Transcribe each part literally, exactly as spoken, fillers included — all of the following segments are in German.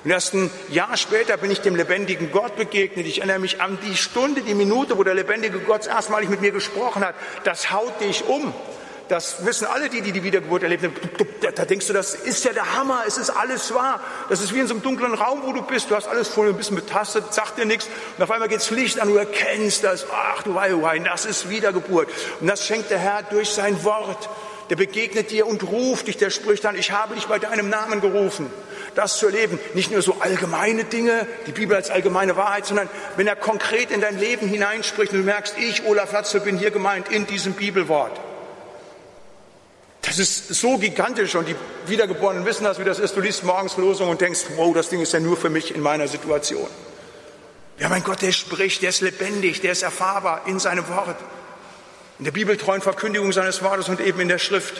Und erst ein Jahr später bin ich dem lebendigen Gott begegnet. Ich erinnere mich an die Stunde, die Minute, wo der lebendige Gott erstmalig mit mir gesprochen hat. Das haut dich um. Das wissen alle die, die die Wiedergeburt erlebt haben. Da denkst du, das ist ja der Hammer, es ist alles wahr. Das ist wie in so einem dunklen Raum, wo du bist. Du hast alles vorher ein bisschen betastet, sagt dir nichts. Und auf einmal geht's Licht an, du erkennst das. Ach du Wei, Wei, das ist Wiedergeburt. Und das schenkt der Herr durch sein Wort. Der begegnet dir und ruft dich, der spricht dann, ich habe dich bei deinem Namen gerufen. Das zu erleben, nicht nur so allgemeine Dinge, die Bibel als allgemeine Wahrheit, sondern wenn er konkret in dein Leben hineinspricht und du merkst, ich, Olaf Latzel, bin hier gemeint in diesem Bibelwort. Das ist so gigantisch und die Wiedergeborenen wissen das, wie das ist. Du liest morgens Losung und denkst, wow, das Ding ist ja nur für mich in meiner Situation. Wir haben einen Gott, der spricht, der ist lebendig, der ist erfahrbar in seinem Wort. In der bibeltreuen Verkündigung seines Wortes und eben in der Schrift.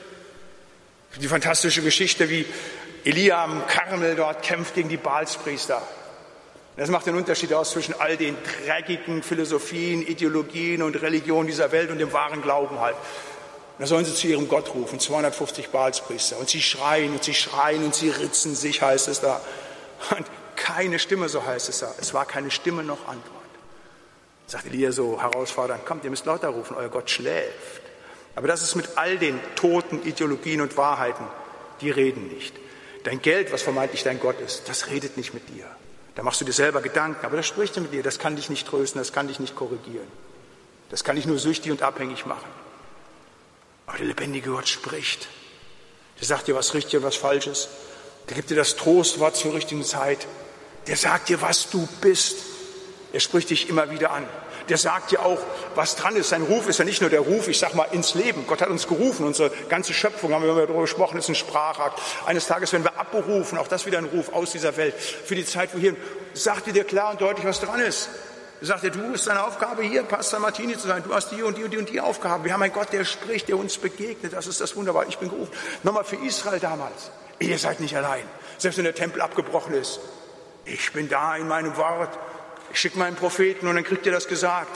Die fantastische Geschichte, wie Elia am Karmel dort kämpft gegen die Baalspriester. Das macht den Unterschied aus zwischen all den dreckigen Philosophien, Ideologien und Religionen dieser Welt und dem wahren Glauben halt. Da sollen sie zu ihrem Gott rufen, zweihundertfünfzig Baalspriester. Und sie schreien und sie schreien und sie ritzen sich, heißt es da. Und keine Stimme, so heißt es da. Es war keine Stimme noch Antwort. Sagt Elia so herausfordernd, kommt, ihr müsst lauter rufen, euer Gott schläft. Aber das ist mit all den toten Ideologien und Wahrheiten, die reden nicht. Dein Geld, was vermeintlich dein Gott ist, das redet nicht mit dir. Da machst du dir selber Gedanken, aber das spricht mit dir, das kann dich nicht trösten, das kann dich nicht korrigieren. Das kann dich nur süchtig und abhängig machen. Aber der lebendige Gott spricht. Der sagt dir, was richtig und was falsch ist. Der gibt dir das Trostwort zur richtigen Zeit. Der sagt dir, was du bist. Er spricht dich immer wieder an. Der sagt dir auch, was dran ist. Sein Ruf ist ja nicht nur der Ruf, ich sag mal, ins Leben. Gott hat uns gerufen. Unsere ganze Schöpfung, haben wir darüber gesprochen, ist ein Sprachakt. Eines Tages werden wir abberufen, auch das wieder ein Ruf aus dieser Welt. Für die Zeit, wo hier, sagt dir klar und deutlich, was dran ist. Er sagt dir, du, ist deine Aufgabe hier, Pastor Martini zu sein. Du hast die und die und die und die Aufgabe. Wir haben einen Gott, der spricht, der uns begegnet. Das ist das Wunderbare. Ich bin gerufen. Nochmal für Israel damals. Ihr seid nicht allein. Selbst wenn der Tempel abgebrochen ist. Ich bin da in meinem Wort. Ich schicke meinen Propheten und dann kriegt ihr das gesagt.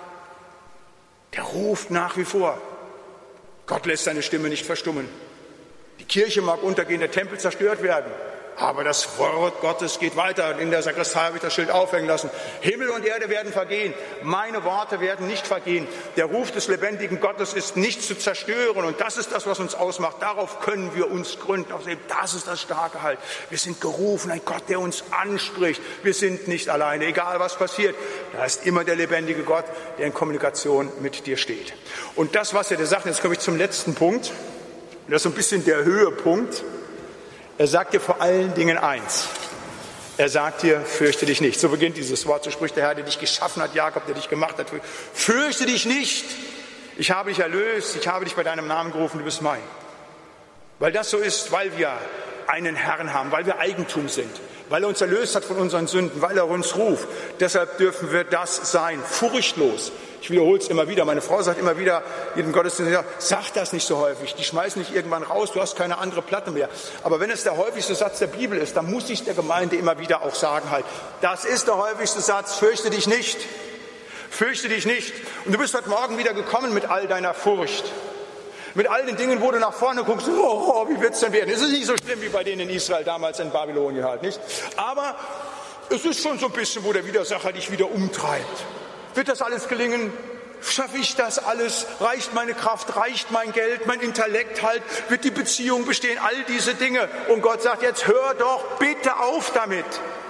Der ruft nach wie vor. Gott lässt seine Stimme nicht verstummen. Die Kirche mag untergehen, der Tempel zerstört werden. Aber das Wort Gottes geht weiter. In der Sakristei habe ich das Schild aufhängen lassen. Himmel und Erde werden vergehen. Meine Worte werden nicht vergehen. Der Ruf des lebendigen Gottes ist nicht zu zerstören. Und das ist das, was uns ausmacht. Darauf können wir uns gründen. Das ist das starke Halt. Wir sind gerufen. Ein Gott, der uns anspricht. Wir sind nicht alleine. Egal was passiert. Da ist immer der lebendige Gott, der in Kommunikation mit dir steht. Und das, was er dir sagt, jetzt komme ich zum letzten Punkt. Das ist so ein bisschen der Höhepunkt. Er sagt dir vor allen Dingen eins. Er sagt dir, fürchte dich nicht. So beginnt dieses Wort. So spricht der Herr, der dich geschaffen hat, Jakob, der dich gemacht hat. Fürchte dich nicht. Ich habe dich erlöst. Ich habe dich bei deinem Namen gerufen. Du bist mein. Weil das so ist, weil wir einen Herrn haben, weil wir Eigentum sind, weil er uns erlöst hat von unseren Sünden, weil er uns ruft. Deshalb dürfen wir das sein, furchtlos. Ich wiederhole es immer wieder. Meine Frau sagt immer wieder, jedem Gottesdienst, ja, sag das nicht so häufig. Die schmeißen dich irgendwann raus, du hast keine andere Platte mehr. Aber wenn es der häufigste Satz der Bibel ist, dann muss ich der Gemeinde immer wieder auch sagen halt, das ist der häufigste Satz, fürchte dich nicht. Fürchte dich nicht. Und du bist heute Morgen wieder gekommen mit all deiner Furcht. Mit all den Dingen, wo du nach vorne guckst, oh, oh, wie wird es denn werden? Es ist nicht so schlimm wie bei denen in Israel damals in Babylonien halt, nicht? Aber es ist schon so ein bisschen, wo der Widersacher dich wieder umtreibt. Wird das alles gelingen? Schaffe ich das alles? Reicht meine Kraft? Reicht mein Geld? Mein Intellekt halt? Wird die Beziehung bestehen? All diese Dinge. Und Gott sagt, jetzt hör doch bitte auf damit.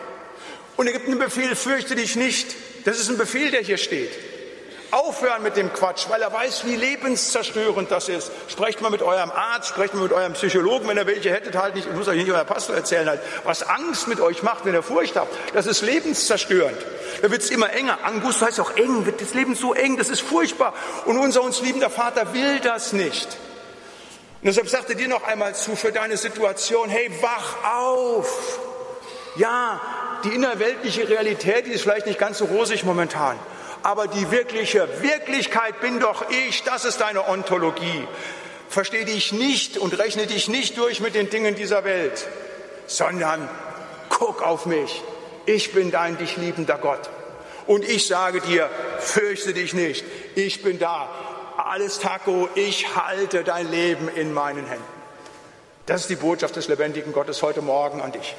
Und er gibt einen Befehl, fürchte dich nicht. Das ist ein Befehl, der hier steht. Aufhören mit dem Quatsch, weil er weiß, wie lebenszerstörend das ist. Sprecht mal mit eurem Arzt, sprecht mal mit eurem Psychologen, wenn ihr welche hättet, halt nicht, ich muss euch nicht euer Pastor erzählen, halt, was Angst mit euch macht, wenn ihr Furcht habt. Das ist lebenszerstörend. Da wird es immer enger. Angst heißt auch eng, wird das Leben so eng, das ist furchtbar. Und unser uns liebender Vater will das nicht. Und deshalb sagt er dir noch einmal zu für deine Situation, hey, wach auf. Ja, die innerweltliche Realität, die ist vielleicht nicht ganz so rosig momentan. Aber die wirkliche Wirklichkeit bin doch ich, das ist deine Ontologie. Versteh dich nicht und rechne dich nicht durch mit den Dingen dieser Welt, sondern guck auf mich. Ich bin dein dich liebender Gott. Und ich sage dir, fürchte dich nicht. Ich bin da. Alles Taco, ich halte dein Leben in meinen Händen. Das ist die Botschaft des lebendigen Gottes heute Morgen an dich.